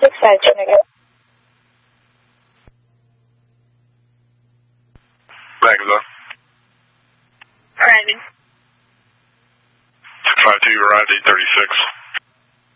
652 negative. Magazine. Brandon. 652, you're ID 36.